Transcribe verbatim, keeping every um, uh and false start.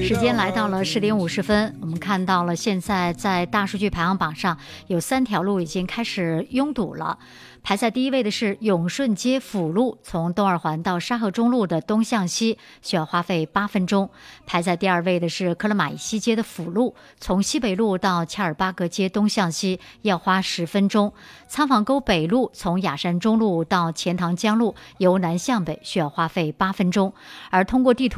时间来到了十点五十分，我们看到了现在在大数据排行榜上有三条路已经开始拥堵了。排在第一位的是永顺街辅路，从东二环到沙河中路的东向西需要花费八分钟。排在第二位的是克勒玛依西街的辅路，从西北路到恰尔巴格街东向西要花十分钟。仓房沟北路从雅山中路到钱塘江路由南向北需要花费八分钟。而通过地图